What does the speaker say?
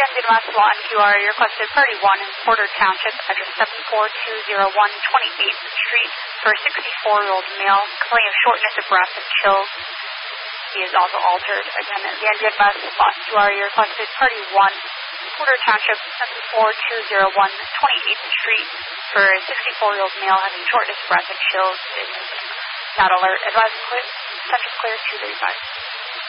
Indian Mass Law NQR, you requested Party 1 in Porter Township, address 74201 28th Street, for a 64-year-old male complaining of shortness of breath and chills. He is also altered. Again, the Indian Mass Law NQR, you requested Party 1, Porter Township, 74201 28th Street, for a 64-year-old male having shortness of breath and chills. Is not alert. Advise central clear 235.